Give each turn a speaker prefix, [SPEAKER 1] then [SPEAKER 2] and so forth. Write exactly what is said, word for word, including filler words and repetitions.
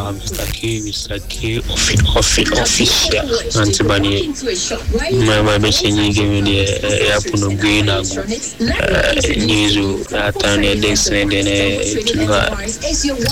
[SPEAKER 1] uh, Mister K, Mister K, offi- offi- official. Antibody, my my machine give me the airport of green ago. News that time the next and then to